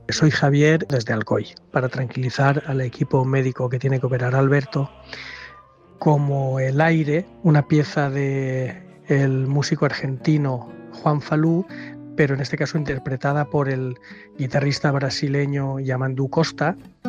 Soy Javier desde Alcoy, para tranquilizar al equipo médico que tiene que operar a Alberto. Como El aire, una pieza del músico argentino Juan Falú, pero en este caso interpretada por el guitarrista brasileño Yamandu Costa,